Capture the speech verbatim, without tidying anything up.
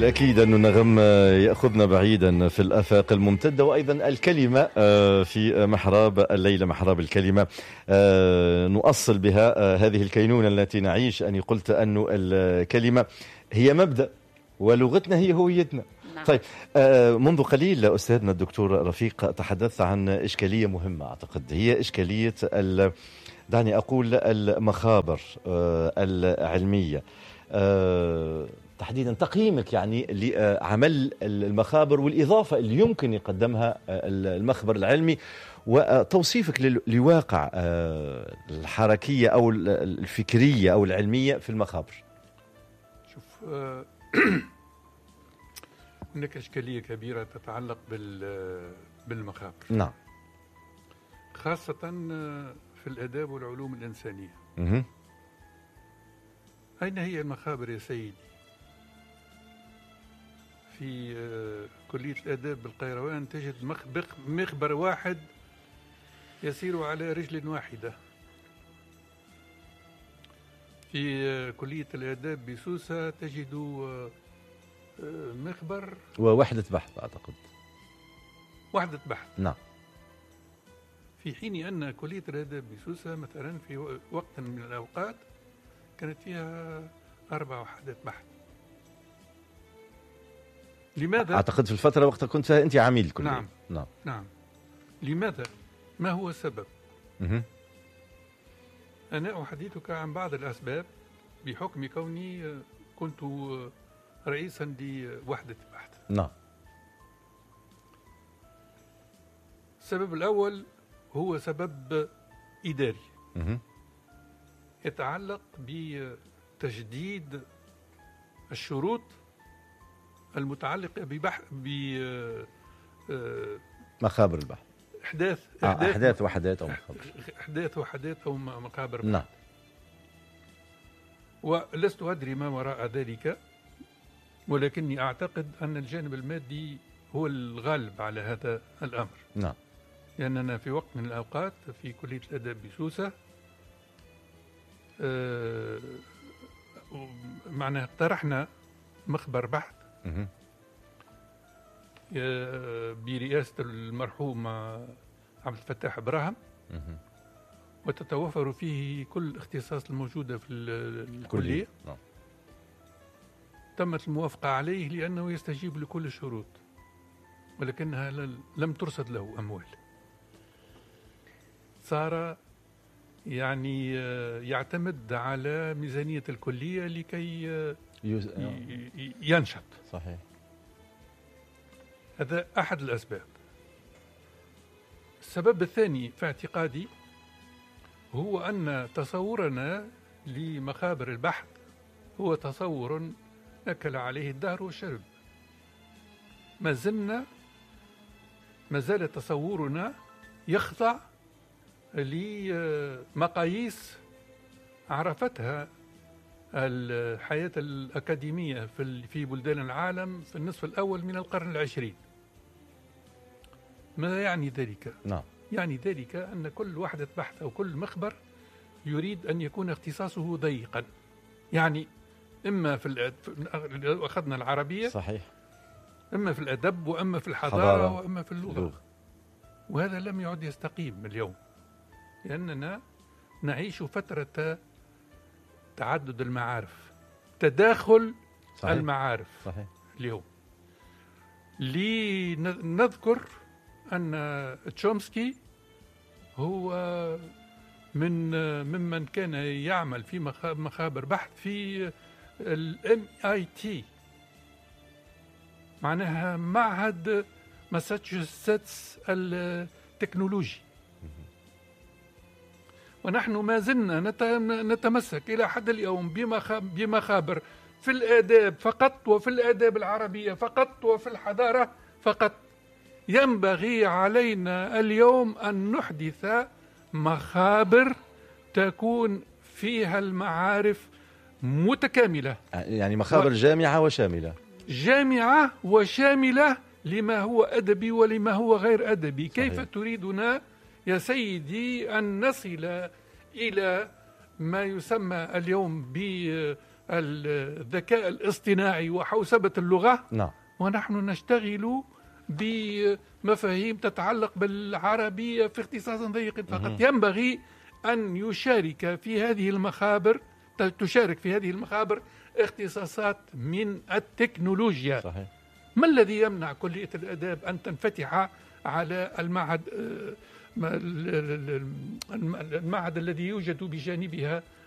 بالأكيد أن النغم يأخذنا بعيدا في الآفاق الممتدة، وأيضا الكلمة في محراب الليلة، محراب الكلمة نؤصل بها هذه الكينونة التي نعيش. أني قلت أن الكلمة هي مبدأ ولغتنا هي هويتنا. نعم. طيب، منذ قليل أستاذنا الدكتور رفيق تحدث عن إشكالية مهمة، أعتقد هي إشكالية دعني أقول المخابر العلمية، تحديدا تقييمك يعني لعمل المخابر والإضافة اللي يمكن يقدمها المخبر العلمي، وتوصيفك لواقع الحركية أو الفكرية أو العلمية في المخابر. شوف، هناك إشكالية كبيرة تتعلق بالمخابر. نعم. خاصة في الآداب والعلوم الإنسانية. م- أين هي المخابر يا سيدي؟ في كلية الآداب بالقيروان تجد مخبر واحد يسير على رجل واحدة. في كلية الآداب بسوسة تجد مخبر ووحدة بحث، أعتقد وحدة بحث. نعم. في حين أن كلية الآداب بسوسة مثلا في وقت من الأوقات كانت فيها أربع وحدات بحث. لماذا؟ أعتقد في الفترة وقت كنت أنت عميل كلية. نعم. نعم نعم. لماذا؟ ما هو السبب؟ م- أنا أحدثك عن بعض الأسباب بحكم كوني كنت رئيسا لوحدة بحث. نعم. السبب الأول هو سبب إداري م- يتعلق بتجديد الشروط المتعلقة ببحث ب مخابر البحث، إحداث إحداث, أحداث وحدات أو مخابر، إحداث وحدات أو مخابر. نعم. ولست أدري ما وراء ذلك، ولكني أعتقد أن الجانب المادي هو الغالب على هذا الأمر. نعم. لأننا في وقت من الأوقات في كلية الآداب بسوسة آه معناه طرحنا مخبر بحث م- برئاسة المرحوم عبد الفتاح إبراهيم، م- وتتوفر فيه كل الاختصاص الموجودة في الكلية. نعم. تمت الموافقة عليه لأنه يستجيب لكل الشروط، ولكنها لم ترصد له أموال. صار يعني يعتمد على ميزانية الكلية لكي ينشط. صحيح. هذا أحد الأسباب. السبب الثاني في اعتقادي هو أن تصورنا لمخابر البحث هو تصور أكل عليه الدهر والشرب. ما زلنا ما زال تصورنا يخضع لمقاييس عرفتها الحياة الأكاديمية في بلدان العالم في النصف الأول من القرن العشرين. ماذا يعني ذلك؟ نعم. يعني ذلك أن كل وحدة بحث أو كل مخبر يريد أن يكون اختصاصه ضيقا، يعني إما في الأد... أخذنا العربية، صحيح، إما في الأدب وإما في الحضارة حضارة. وإما في اللغة. اللغة. وهذا لم يعد يستقيم اليوم، لأننا نعيش فترة تعدد المعارف، تداخل صحيح. المعارف صحيح. اليوم. لنذكر أن تشومسكي هو من ممن كان يعمل في مخابر بحث في الام اي تي، معناها معهد ماساتشوستس التكنولوجي. ونحن ما زلنا نتمسك إلى حد اليوم بمخابر في الآداب فقط، وفي الآداب العربية فقط، وفي الحضارة فقط. ينبغي علينا اليوم أن نحدث مخابر تكون فيها المعارف متكاملة، يعني مخابر و... جامعة وشاملة، جامعة وشاملة لما هو أدبي ولما هو غير أدبي. صحيح. كيف تريدنا يا سيدي أن نصل إلى ما يسمى اليوم الذكاء الاصطناعي وحوسبة اللغة. نعم. ونحن نشتغل بمفاهيم تتعلق بالعربية في اختصاص ضيق فقط. ينبغي أن يشارك في هذه المخابر تشارك في هذه المخابر اختصاصات من التكنولوجيا. صحيح. ما الذي يمنع كلية الآداب أن تنفتح على المعهد المعهد الذي يوجد بجانبها